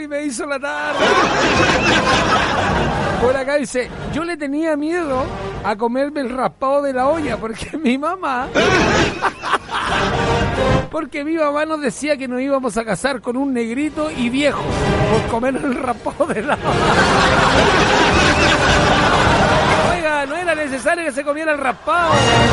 y me hizo la tarde. Por acá dice, yo le tenía miedo a comerme el raspado de la olla porque mi mamá nos decía que nos íbamos a casar con un negrito y viejo por comer el raspado de la olla. Oiga, no era necesario que se comiera el raspado.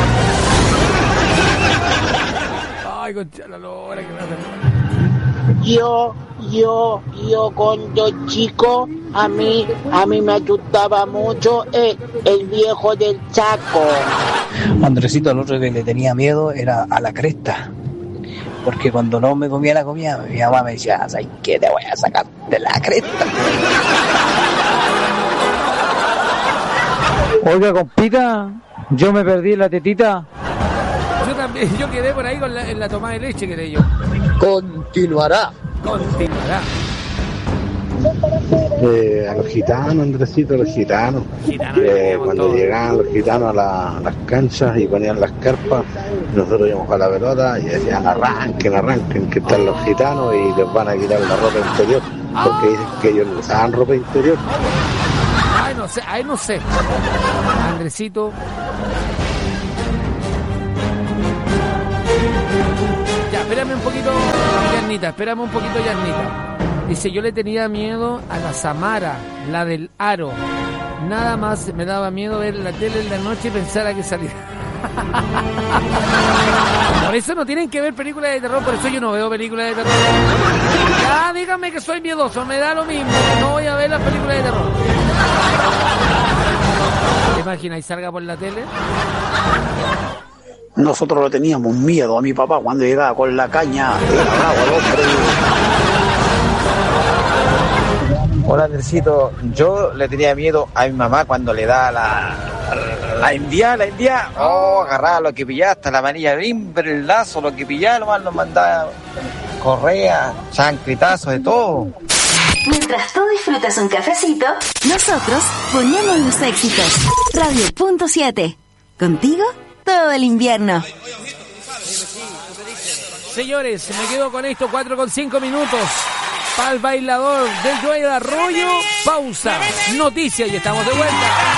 Ay, concha la lora, que me hace. Yo cuando chico, a mí me asustaba mucho el viejo del Chaco. Andresito, al otro que le tenía miedo era a la cresta. Porque cuando no me comía la comida, mi mamá me decía, ¿sabes qué? Te voy a sacar de la cresta. Oiga, compita, yo me perdí en la tetita. Yo también, yo quedé por ahí en la tomada de leche, quedé yo. Continuará. A los gitanos, Andresito, a los gitanos. Cuando llegaban los gitanos a las canchas y ponían las carpas, nosotros íbamos a la pelota y decían arranquen, que están los gitanos y les van a quitar la ropa interior, porque dicen que ellos les daban ropa interior. Ay, no sé. Andresito. Ya, espérame un poquito, Yarnita. Dice, yo le tenía miedo a la Samara, la del aro. Nada más me daba miedo ver la tele en la noche y pensar a que salía. Por eso no tienen que ver películas de terror, por eso yo no veo películas de terror. Ya, díganme que soy miedoso, me da lo mismo. No voy a ver las películas de terror. ¿Te imaginas y salga por la tele? Nosotros le teníamos miedo a mi papá cuando llegaba con la caña. Hola, Andresito. Yo le tenía miedo a mi mamá cuando le da la india. Agarraba lo que pillaba, hasta la manilla brimbre, el lazo, lo que pillaba, nomás nos mandaba correa, chancletazo, de todo. Mientras tú disfrutas un cafecito, nosotros ponemos los éxitos. Radio.7. Contigo todo el invierno. Señores, me quedo con esto, 4:05 minutos. Para el bailador del Joel Arroyo, pausa, noticias y estamos de vuelta.